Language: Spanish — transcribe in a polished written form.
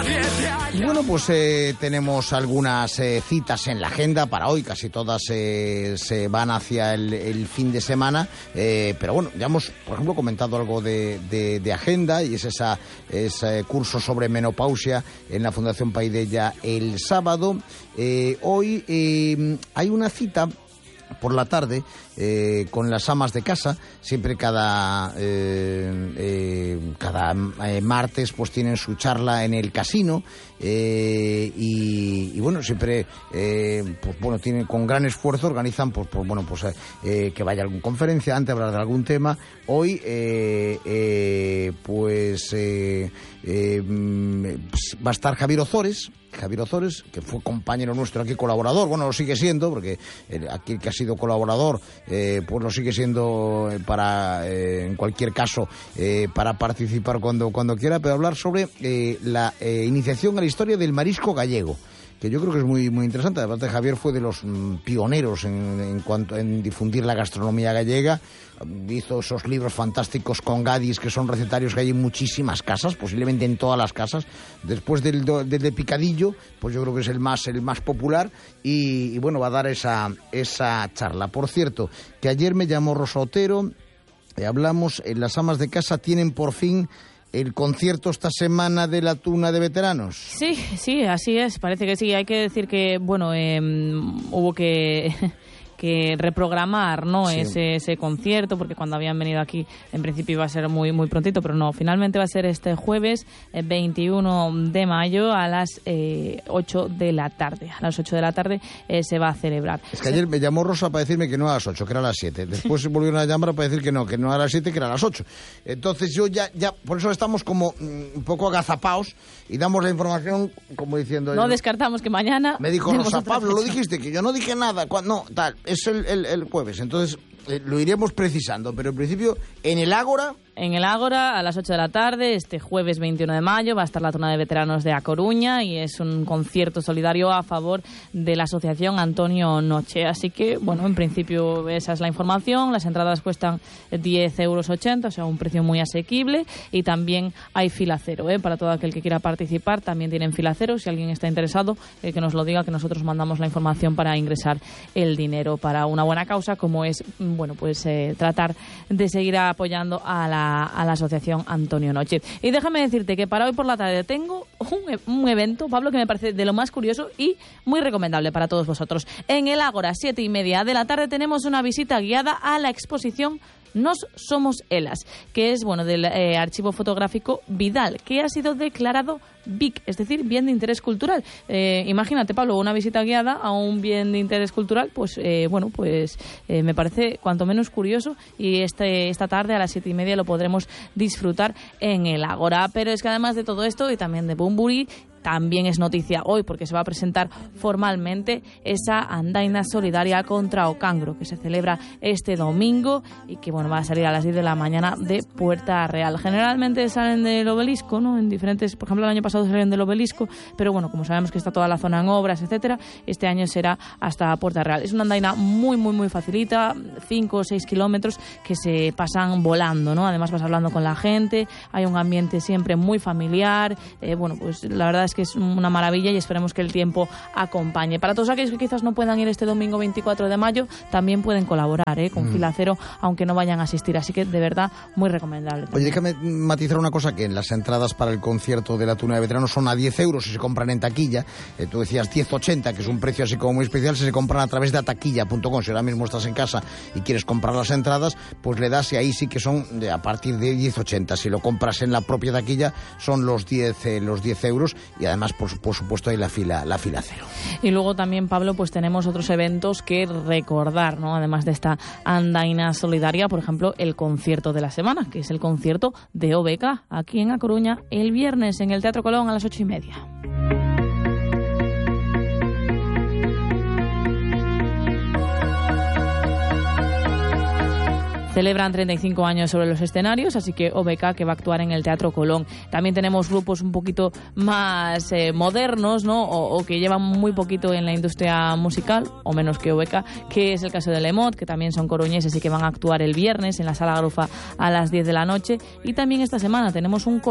Y bueno, pues tenemos algunas citas en la agenda para hoy, casi todas se van hacia el fin de semana, pero bueno, ya hemos, por ejemplo, comentado algo de agenda, y es ese curso sobre menopausia en la Fundación Paideia el sábado. Hoy hay una cita por la tarde con las amas de casa. Siempre cada martes pues tienen su charla en el casino, y bueno, siempre pues bueno, tienen, con gran esfuerzo organizan que vaya a alguna conferencia antes de hablar de algún tema. Hoy va a estar Javier Ozores, que fue compañero nuestro aquí, colaborador, bueno, lo sigue siendo, porque aquí el que ha sido colaborador, pues lo sigue siendo en cualquier caso, para participar cuando quiera, pero hablar sobre la iniciación a la historia del marisco gallego, que yo creo que es muy, muy interesante. Aparte, Javier fue de los pioneros en difundir la gastronomía gallega. Hizo esos libros fantásticos con Gadis, que son recetarios que hay en muchísimas casas, posiblemente en todas las casas. Después del de Picadillo, pues yo creo que es el más popular, y bueno, va a dar esa charla. Por cierto, que ayer me llamó Rosa Otero, hablamos, en las amas de casa tienen por fin el concierto esta semana de la Tuna de Veteranos. Sí, así es, parece que sí. Hay que decir que, bueno, hubo que reprogramar, ¿no? Sí. ese concierto, porque cuando habían venido aquí en principio iba a ser muy, muy prontito, pero no, finalmente va a ser este jueves 21 de mayo a las 8 de la tarde. A las 8 de la tarde se va a celebrar. Es que ayer me llamó Rosa para decirme que no a las 8, que era a las 7. Después se volvieron a llamar para decir que no a las 7, que era a las 8. Entonces yo ya por eso estamos como un poco agazapados y damos la información como diciendo... No descartamos que mañana... Me dijo Rosa, Pablo, lo dijiste, que yo no dije nada, no, tal... Es el jueves, entonces lo iremos precisando, pero en principio en el Ágora... En el Ágora, a las 8 de la tarde, este jueves 21 de mayo, va a estar la Tuna de Veteranos de A Coruña, y es un concierto solidario a favor de la Asociación Antonio Noche. Así que, bueno, en principio esa es la información. Las entradas cuestan 10,80 €, o sea, un precio muy asequible, y también hay fila cero, para todo aquel que quiera participar. También tienen fila cero. Si alguien está interesado, que nos lo diga, que nosotros mandamos la información para ingresar el dinero para una buena causa, como es, bueno, pues tratar de seguir apoyando a la Asociación Antonio Noche. Y déjame decirte que para hoy por la tarde tengo un evento, Pablo, que me parece de lo más curioso y muy recomendable para todos vosotros. En el Ágora, 7:30 de la tarde, tenemos una visita guiada a la exposición Nos Somos Elas, que es, bueno, del archivo fotográfico Vidal, que ha sido declarado BIC, es decir, bien de interés cultural. Imagínate, Pablo, una visita guiada a un bien de interés cultural, pues me parece cuanto menos curioso, y esta tarde a las 7:30 lo podremos disfrutar en el Ágora. Pero es que además de todo esto, y también de Bumburi, también es noticia hoy, porque se va a presentar formalmente esa andaina solidaria contra o cancro, que se celebra este domingo, y que, bueno, va a salir a las 10 de la mañana de Puerta Real. Generalmente salen del Obelisco, ¿no? En diferentes, por ejemplo, el año pasado salieron del Obelisco, pero bueno, como sabemos que está toda la zona en obras, etcétera, este año será hasta Puerta Real. Es una andaina muy, muy, muy facilita, 5 o 6 kilómetros que se pasan volando, ¿no? Además vas hablando con la gente, hay un ambiente siempre muy familiar, bueno, pues la verdad es que es una maravilla, y esperemos que el tiempo acompañe. Para todos aquellos que quizás no puedan ir este domingo 24 de mayo, también pueden colaborar con fila cero, aunque no vayan a asistir, así que de verdad muy recomendable. Oye, déjame matizar una cosa, que en las entradas para el concierto de la Tuna de Veteranos son a 10 € si se compran en taquilla. Tú decías 10,80, que es un precio así como muy especial, si se compran a través de ataquilla.com. Si ahora mismo estás en casa y quieres comprar las entradas, pues le das, y ahí sí que son a partir de 10,80. Si lo compras en la propia taquilla son los 10 €, y además por supuesto hay la fila cero. Y luego también, Pablo, pues tenemos otros eventos que recordar, ¿no? Además de esta andaina solidaria, por ejemplo, el concierto de la semana, que es el concierto de OBK aquí en A Coruña el viernes en el Teatro Colón a las 8:30. Celebran 35 años sobre los escenarios, así que OBK, que va a actuar en el Teatro Colón. También tenemos grupos un poquito más modernos, ¿no? O que llevan muy poquito en la industria musical, o menos que OBK, que es el caso de Lemot, que también son coruñeses y que van a actuar el viernes en la Sala Garufa a las 10 de la noche. Y también esta semana tenemos un